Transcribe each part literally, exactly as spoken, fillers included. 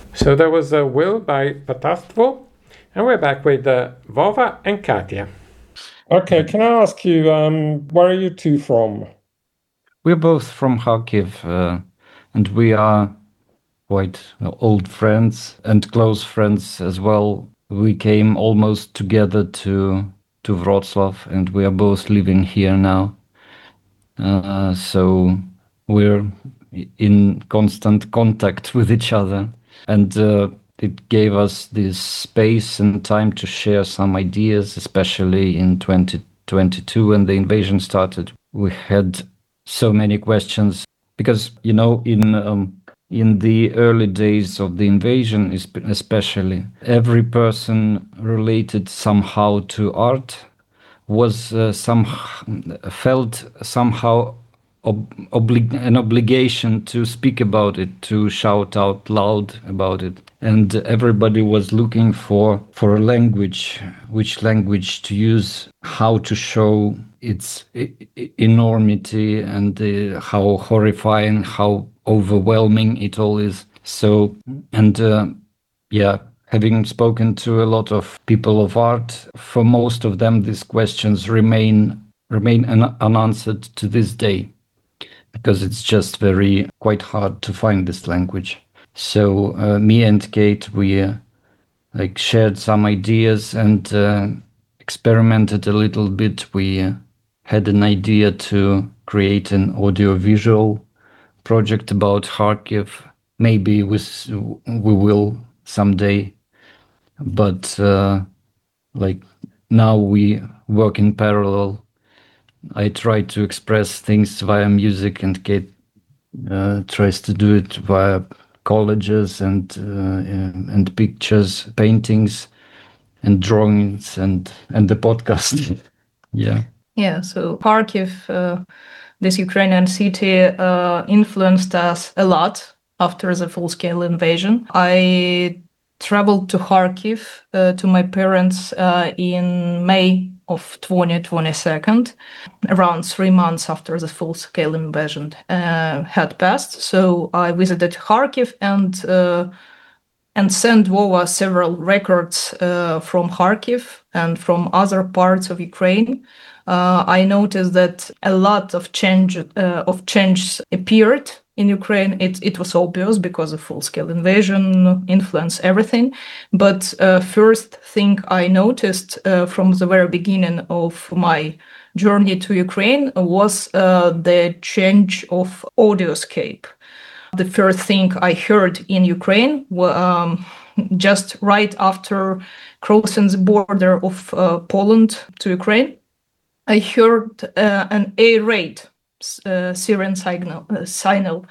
So that was uh, Will by Patastvo, and we're back with uh, Vova and Katya. Okay, can I ask you, um, where are you two from? We're both from Kharkiv, uh, and we are quite uh, old friends and close friends as well. We came almost together to to Wrocław, and we are both living here now. Uh, so we're in constant contact with each other, and uh, it gave us this space and time to share some ideas, especially in twenty twenty-two when the invasion started. We had so many questions because, you know, in um, in the early days of the invasion, especially, every person related somehow to art was uh, some felt somehow ob- oblig- an obligation to speak about it, to shout out loud about it, and everybody was looking for for a language, which language to use, how to show its enormity and uh, how horrifying, how overwhelming it all is. So, and uh, yeah, having spoken to a lot of people of art, for most of them, these questions remain remain un- unanswered to this day, because it's just very quite hard to find this language. So uh, me and Kate, we uh, like shared some ideas and uh, experimented a little bit. We uh, had an idea to create an audiovisual project about Kharkiv. Maybe we, we will someday, but uh, like now we work in parallel. I try to express things via music, and Kate uh, tries to do it via collages and uh, and pictures, paintings, and drawings, and and the podcast. yeah. Yeah. So Kharkiv, uh, this Ukrainian city, uh, influenced us a lot after the full-scale invasion. I traveled to Kharkiv uh, to my parents uh, in May of twenty twenty-two, around three months after the full-scale invasion uh, had passed. So I visited Kharkiv and uh, and sent Vova several records uh, from Kharkiv and from other parts of Ukraine. Uh, I noticed that a lot of change uh, of changes appeared in Ukraine. It it was obvious because of full-scale invasion influenced everything. But uh, first thing I noticed uh, from the very beginning of my journey to Ukraine was uh, the change of audioscape. The first thing I heard in Ukraine was um, just right after crossing the border of uh, Poland to Ukraine. I heard uh, an air raid uh, siren signal, uh, signal.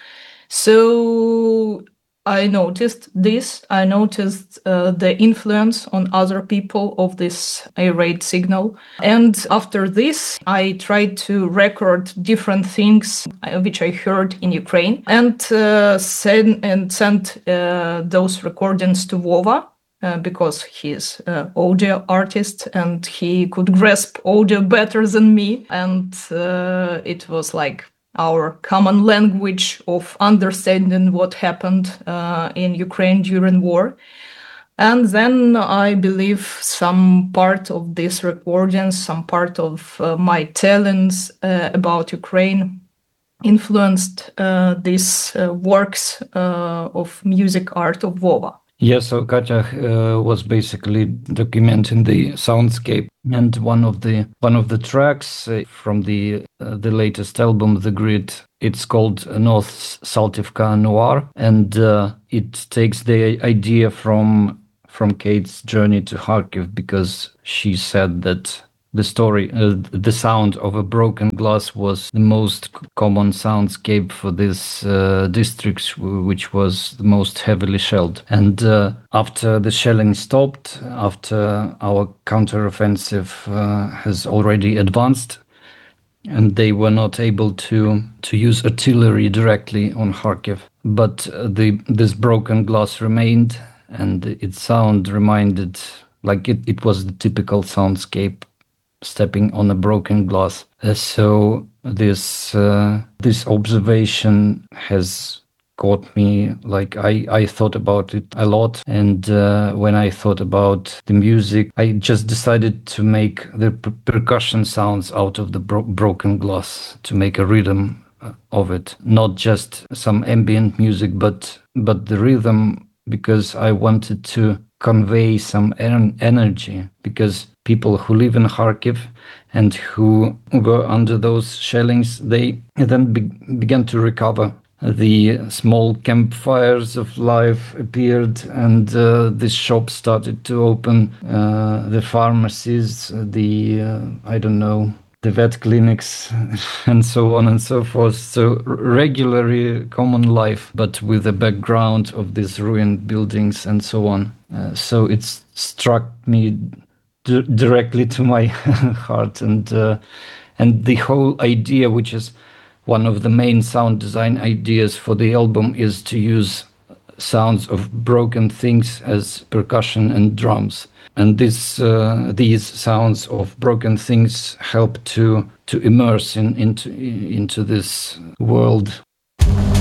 So I noticed this. I noticed uh, the influence on other people of this air raid signal. And after this, I tried to record different things uh, which I heard in Ukraine and uh, send and sent uh, those recordings to Vova. Uh, because he's an audio artist and he could grasp audio better than me. And uh, it was like our common language of understanding what happened uh, in Ukraine during war. And then I believe some part of this recording, some part of uh, my talents uh, about Ukraine influenced uh, these uh, works uh, of music art of Vova. Yeah, so Katya uh, was basically documenting the soundscape, and one of the one of the tracks uh, from the uh, the latest album, The Grid, it's called North Saltivka Noir, and uh, it takes the idea from from Kate's journey to Kharkiv, because she said that the story, uh, the sound of a broken glass was the most common soundscape for this uh, district, which was the most heavily shelled. And uh, after the shelling stopped, after our counteroffensive uh, has already advanced, and they were not able to to use artillery directly on Kharkiv, but uh, the this broken glass remained, and its sound reminded, like it, it was the typical soundscape, stepping on a broken glass. Uh, so this uh, this observation has caught me. Like I, I thought about it a lot. And uh, when I thought about the music, I just decided to make the per- percussion sounds out of the bro- broken glass, to make a rhythm of it, not just some ambient music, but but the rhythm, because I wanted to convey some en- energy, because people who live in Kharkiv and who were under those shellings, they then be- began to recover. The small campfires of life appeared, and uh, the shops started to open, uh, the pharmacies, the, uh, I don't know, the vet clinics, and so on and so forth. So regularly common life, but with the background of these ruined buildings and so on. Uh, so it struck me d- directly to my heart, and uh, and the whole idea, which is one of the main sound design ideas for the album, is to use sounds of broken things as percussion and drums. And this, uh, these sounds of broken things help to to immerse in, into into this world